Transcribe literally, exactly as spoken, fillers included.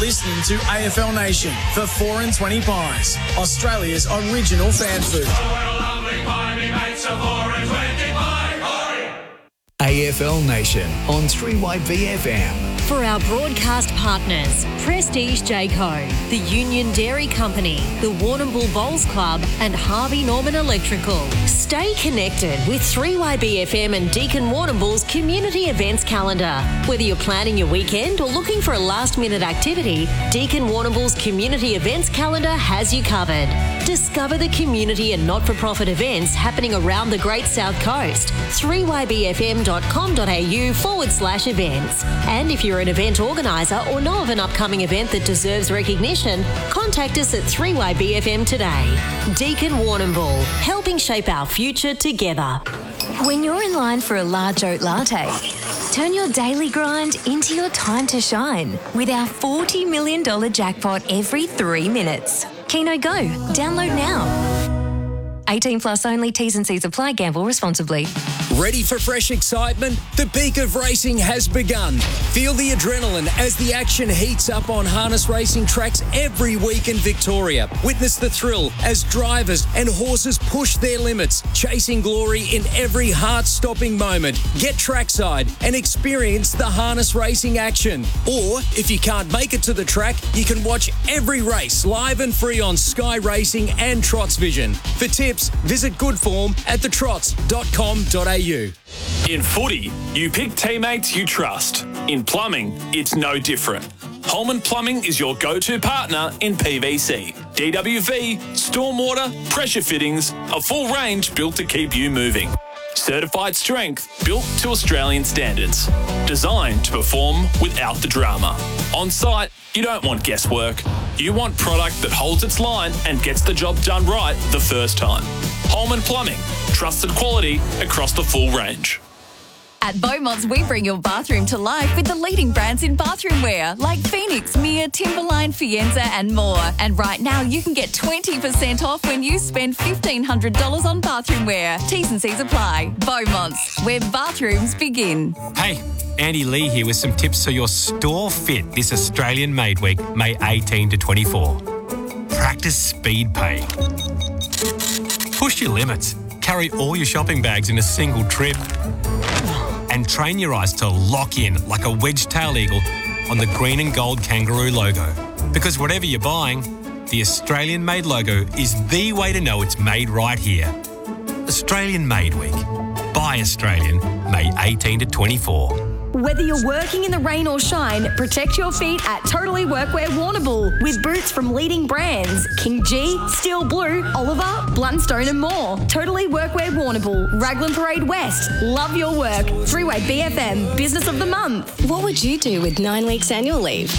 Listening to A F L Nation for four and twenty pies, Australia's original fan food. A F L Nation on three Y B F M. For our broadcast partners, Prestige Jayco, the Union Dairy Company, the Warrnambool Bowls Club and Harvey Norman Electrical. Stay connected with three Y B F M and Deakin Warrnambool's community events calendar. Whether you're planning your weekend or looking for a last-minute activity, Deakin Warrnambool's community events calendar has you covered. Discover the community and not-for-profit events happening around the Great South Coast. three Y B F M dot com dot a u forward slash events. And if you're an event organiser or know of an upcoming event that deserves recognition, contact us at three Y B F M today. Deakin Warrnambool, helping shape our future together. When you're in line for a large oat latte, turn your daily grind into your time to shine with our forty million dollars jackpot every three minutes. Keno Go. Download now. eighteen plus only. T's and C's apply. Gamble responsibly. Ready for fresh excitement? The peak of racing has begun. Feel the adrenaline as the action heats up on harness racing tracks every week in Victoria. Witness the thrill as drivers and horses push their limits, chasing glory in every heart-stopping moment. Get trackside and experience the harness racing action. Or, if you can't make it to the track, you can watch every race live and free on Sky Racing and Trots Vision. For tips, visit goodform at the trots dot com dot a u. In footy, you pick teammates you trust. In plumbing, it's no different. Holman Plumbing is your go-to partner in P V C, D W V, stormwater, pressure fittings, a full range built to keep you moving. Certified strength built to Australian standards. Designed to perform without the drama. On site, you don't want guesswork. You want product that holds its line and gets the job done right the first time. Holman Plumbing. Trusted quality across the full range. At Beaumont's, we bring your bathroom to life with the leading brands in bathroom wear like Phoenix, Mia, Timberline, Fienza and more. And right now you can get twenty percent off when you spend fifteen hundred dollars on bathroom wear. T's and C's apply. Beaumont's, where bathrooms begin. Hey, Andy Lee here with some tips so your store fit this Australian Made Week, May eighteenth to twenty-fourth. Practice speed pay. Push your limits. Carry all your shopping bags in a single trip. And train your eyes to lock in like a wedge-tail eagle on the green and gold kangaroo logo. Because whatever you're buying, the Australian Made logo is the way to know it's made right here. Australian Made Week. Buy Australian, May eighteenth to twenty-fourth. Whether you're working in the rain or shine, protect your feet at Totally Workwear Warrnambool with boots from leading brands King G, Steel Blue, Oliver, Blundstone and more. Totally Workwear Warrnambool, Raglan Parade West. Love your work. three-way B F M, Business of the Month. What would you do with nine weeks annual leave?